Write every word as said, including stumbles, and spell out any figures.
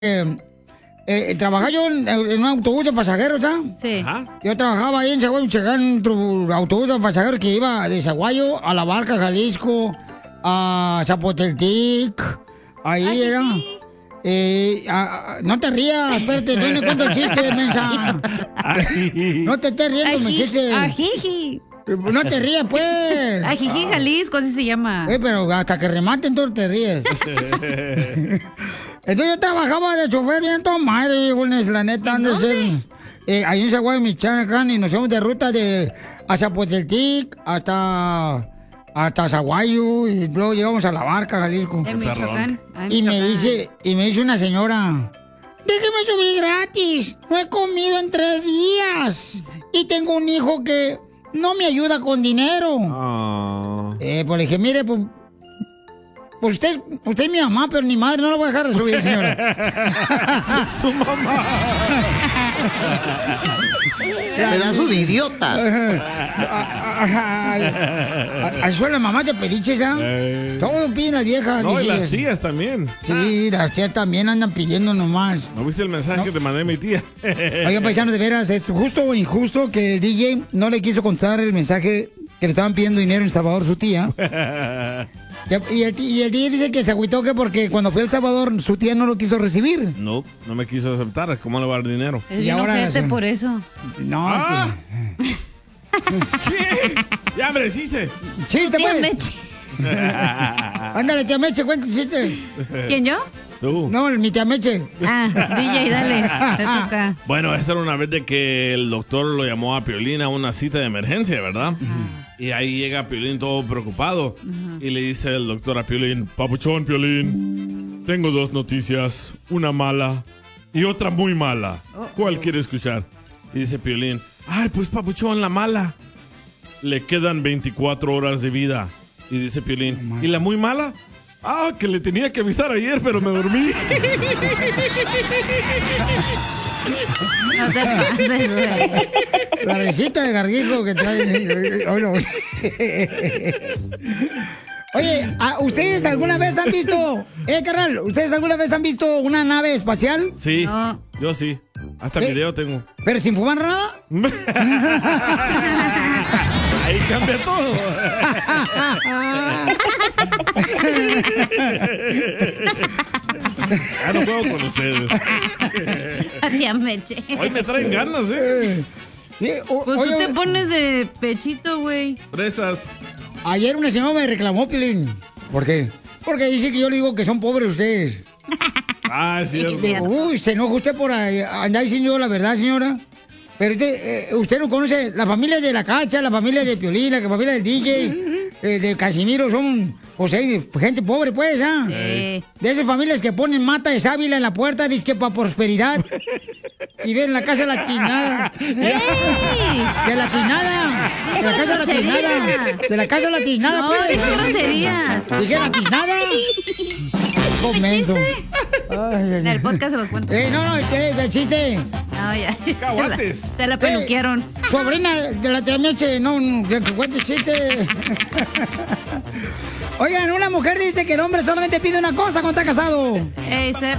Eh, eh, trabajaba yo en, en un autobús de pasajeros, ¿ya? Sí. Ajá. Yo trabajaba ahí en Zaguayo, en otro autobús de pasajeros que iba de Zaguayo a La Barca, Jalisco, a Zapoteltic. Ahí Ay, era. sí. Eh, a- a- no te rías, espérate, yo le cuento el chiste, mensa. Ay. No te estés riendo, mi chiste. Ajiji. No te rías, pues. Ajiji, Jalisco, así se llama. Eh, pero hasta que rematen, tú te ríes. Entonces yo trabajaba de chofer bien todo madre, viejones, la neta, han de ser. Eh, ahí en Zaguayo, Michoacán, y nos fuimos de ruta de hacia Poteltic hasta, hasta Zaguayo, y luego llegamos a La Barca, Jalisco. En Michoacán. Ah, en Y me Michoacán. dice, y me dice una señora, déjeme subir gratis, no he comido en tres días. Y tengo un hijo que no me ayuda con dinero. Ah. Eh, pues le dije, mire, pues, pues usted, usted es mi mamá, pero ni madre, no la voy a dejar de subir, señora. Su mamá. Pedazo de idiota. Ahí suena la mamá de pediches, ¿ah? Eh. Todos piden las viejas. No, y viejillas. las tías también. Sí, las tías también andan pidiendo nomás. ¿No viste el mensaje que te mandé a mi tía? Oiga, paisano, de veras, ¿es justo o injusto que el D J no le quiso contestar el mensaje que le estaban pidiendo dinero en El Salvador su tía? Y el, y el D J dice que se agüitó que porque cuando fue a El Salvador su tía no lo quiso recibir. No, no me quiso aceptar. ¿Cómo le va a dar dinero? Es Y bien ahora ojete la- por eso. No, Ah. es ¿Qué? Ya, hombre, sí se. que... ¡Chiste, Tía pues! Meche. Ándale, tía Meche, cuenta el chiste. ¿Quién, yo? Tú. No, mi tía Meche. Ah, D J, dale. Te toca. Bueno, esa era una vez de que el doctor lo llamó a Piolín a una cita de emergencia, ¿verdad? Y ahí llega Piolín todo preocupado. Y le dice el doctor a Piolín, Papuchón, Piolín, tengo dos noticias, una mala y otra muy mala. ¿Cuál quiere escuchar? Y dice Piolín, ay, pues Papuchón, la mala. Le quedan veinticuatro horas de vida. Y dice Piolín, ¿y la muy mala? Ah, que le tenía que avisar ayer, pero me dormí. No te pases, güey. La recita de garguijo que trae. Oye, Oye, ¿a- ¿ustedes alguna vez han visto, eh, carnal, ¿ustedes alguna vez han visto una nave espacial? Sí, No. yo sí. Hasta ¿Qué? video tengo. ¿Pero sin fumar nada? Ahí cambia todo. Ya no juego con ustedes. Tía Meche. Hoy me traen ganas, ¿eh? Eh, o- Pues tú oye, te pones de pechito, güey. Presas. ayer una señora me reclamó, Pilín. ¿Por qué? Porque dice que yo le digo que son pobres ustedes. Ah, es cierto. Uy, se enoja usted por ahí, andar diciendo la verdad, señora. Pero usted, eh, usted no conoce la familia de la Cacha, la familia de Piolín, la familia del D J, eh, de Casimiro, son, pues, eh, gente pobre, pues, ¿ah? Sí. De esas familias que ponen mata de sábila en la puerta, dice que para prosperidad. Y ven la casa de la chinada. ¡Ey! De la tiznada. De la casa de la tiznada. De la casa de la tiznada, No, pues. dije groserías. Dije la tiznada. Comenzo. En el podcast se los cuento. Eh, no, no, eh, el chiste. No, ya. Se la, Caguates. se la peluquearon. Eh, sobrina de la tía Meche, no, no, que que cuente chiste. Oigan, una mujer dice que el hombre solamente pide una cosa cuando está casado. Ey, ser